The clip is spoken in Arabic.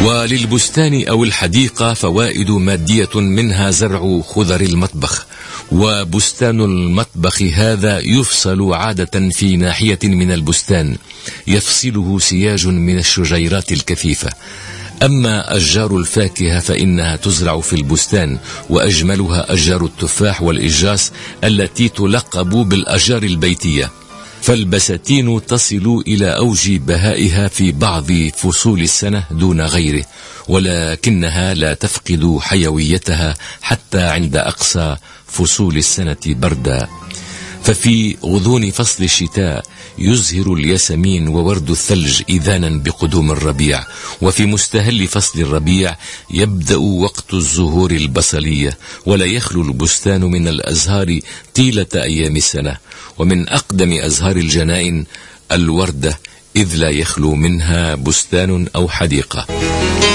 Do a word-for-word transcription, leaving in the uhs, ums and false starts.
وللبستان أو الحديقة فوائد مادية، منها زرع خضر المطبخ. وبستان المطبخ هذا يفصل عادة في ناحية من البستان، يفصله سياج من الشجيرات الكثيفة. أما أشجار الفاكهة فإنها تزرع في البستان، وأجملها أشجار التفاح والإجاس التي تلقب بالأشجار البيتية. فالبساتين تصل إلى أوج بهائها في بعض فصول السنة دون غيره، ولكنها لا تفقد حيويتها حتى عند أقصى فصول السنة بردا. ففي غضون فصل الشتاء يزهر الياسمين وورد الثلج إذانا بقدوم الربيع، وفي مستهل فصل الربيع يبدأ وقت الزهور البصلية، ولا يخلو البستان من الأزهار طيلة أيام السنة. ومن أقدم أزهار الجنائن الوردة، إذ لا يخلو منها بستان أو حديقة.